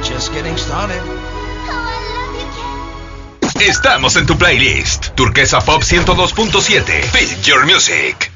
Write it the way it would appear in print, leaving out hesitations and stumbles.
Just getting started. Estamos en tu playlist. Turquesa Pop 102.7. Feel Your Music.